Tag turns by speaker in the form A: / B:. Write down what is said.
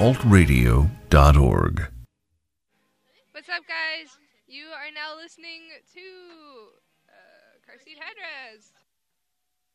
A: altradio.org.
B: What's up, guys? You are now listening to Car Seat Headrest.